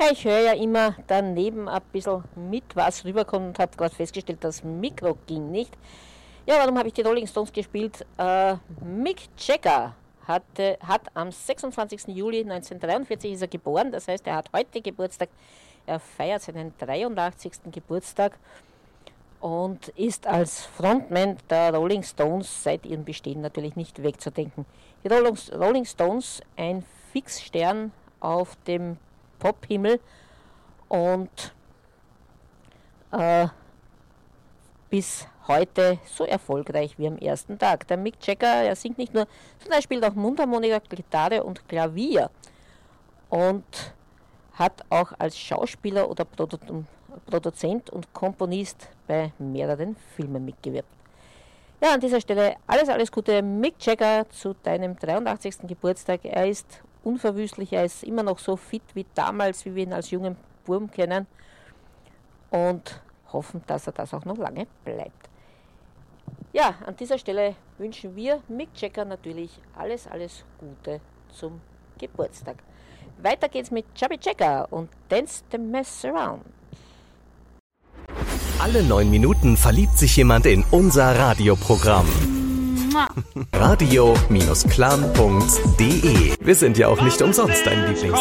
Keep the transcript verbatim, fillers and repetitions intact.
Ja, ich höre ja immer daneben ein bisschen mit, was rüberkommt und habe gerade festgestellt, das Mikro ging nicht. Ja, warum habe ich die Rolling Stones gespielt? Äh, Mick Jagger hatte, hat am sechsundzwanzigsten Juli neunzehnhundertdreiundvierzig ist er geboren, das heißt, er hat heute Geburtstag. Er feiert seinen dreiundachtzigsten Geburtstag und ist als Frontman der Rolling Stones seit ihrem Bestehen natürlich nicht wegzudenken. Die Rolling Stones, ein Fixstern auf dem Pophimmel und äh, bis heute so erfolgreich wie am ersten Tag. Der Mick Jagger, er singt nicht nur, sondern er spielt auch Mundharmonika, Gitarre und Klavier und hat auch als Schauspieler oder Produ- Produzent und Komponist bei mehreren Filmen mitgewirkt. Ja, an dieser Stelle alles, alles Gute, Mick Jagger, zu deinem dreiundachtzigsten Geburtstag. Er ist unverwüstlich, er ist immer noch so fit wie damals, wie wir ihn als jungen Burm kennen und hoffen, dass er das auch noch lange bleibt. Ja, an dieser Stelle wünschen wir Mick Jagger natürlich alles, alles Gute zum Geburtstag. Weiter geht's mit Chubby Checker und Dance the Mess Around. Alle neun Minuten verliebt sich jemand in unser Radioprogramm. radio Bindestrich clan punkt de. Wir sind ja auch nicht umsonst dein Lieblings.